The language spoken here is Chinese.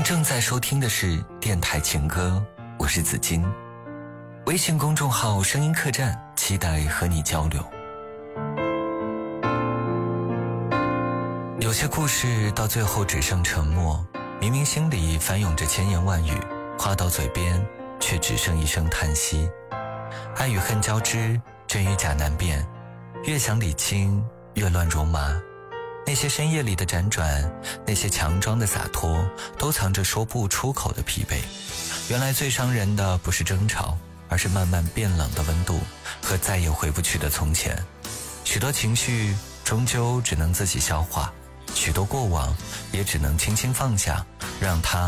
正在收听的是电台情歌，我是紫金。微信公众号声音客栈，期待和你交流。有些故事到最后只剩沉默，明明心里翻涌着千言万语，话到嘴边却只剩一声叹息。爱与恨交织，真与假难辨，越想理清越乱如麻。那些深夜里的辗转，那些强装的洒脱，都藏着说不出口的疲惫。原来最伤人的不是争吵，而是慢慢变冷的温度和再也回不去的从前。许多情绪终究只能自己消化，许多过往也只能轻轻放下，让它